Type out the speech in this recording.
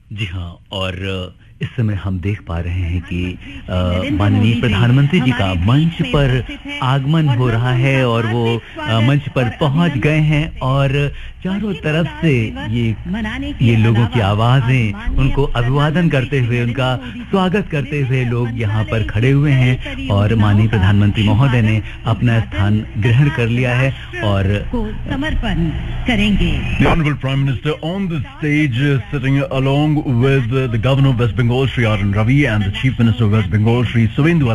जी हाँ, और इस समय हम देख पा रहे हैं कि माननीय प्रधानमंत्री जी का मंच पर आगमन हो रहा है और वो मंच पर पहुंच गए हैं और चारों तरफ से ये लोगों की आवाजें उनको अभिवादन करते हुए, उनका स्वागत करते हुए लोग यहाँ पर खड़े हुए हैं और माननीय प्रधानमंत्री महोदय ने अपना स्थान ग्रहण कर लिया है और समर्पण करेंगे। The Honorable Prime Minister on the stage sitting along with the Governor of West Bengal, Shri R. N. Ravi, and the Chief Minister of West Bengal, Shri Suvendu